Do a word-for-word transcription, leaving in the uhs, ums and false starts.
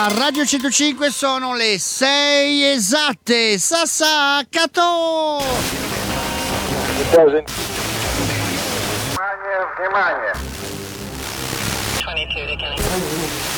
a Radio centocinque sono le sei esatte. Sassacato! Внимание, внимание!